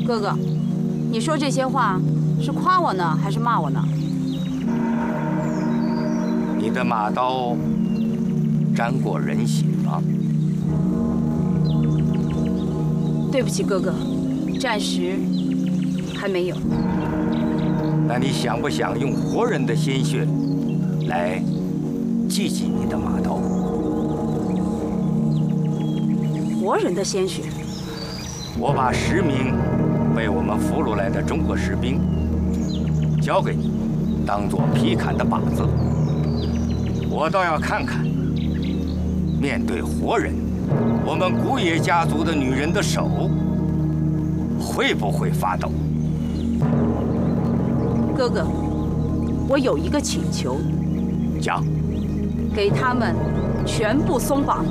哥哥，你说这些话是夸我呢，还是骂我呢？ 你的马刀沾过人血吗？ 对不起，哥哥，暂时还没有。 那你想不想用活人的鲜血来祭祭你的马刀？ 活人的鲜血？ 我把10名被我们俘虏来的中国士兵交给你，当做劈砍的靶子。我倒要看看，面对活人，我们古野家族的女人的手会不会发抖？ 哥哥，我有一个请求， 讲， 给他们全部松绑。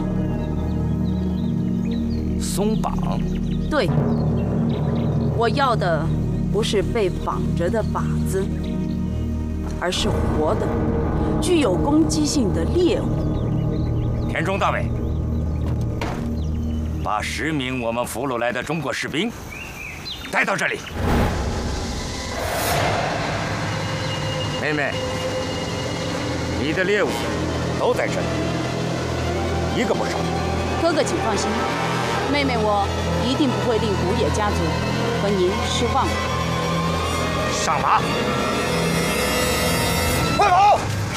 松绑？ 对，我要的不是被绑着的靶子，而是活的、具有攻击性的猎物。 田中大尉，把10名我们俘虏来的中国士兵带到这里。妹妹，你的猎物都在这里，一个不少。 哥哥，请放心，妹妹我一定不会令古野家族和您失望。 上马！